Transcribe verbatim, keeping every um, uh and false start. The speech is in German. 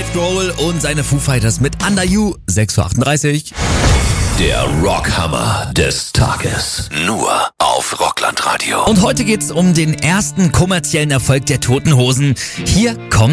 Grohl und seine Foo Fighters mit Under You, sechs Uhr achtunddreißig. Der Rockhammer des Tages. Nur auf Rockland Radio. Und heute geht's um den ersten kommerziellen Erfolg der Toten Hosen. Hier kommt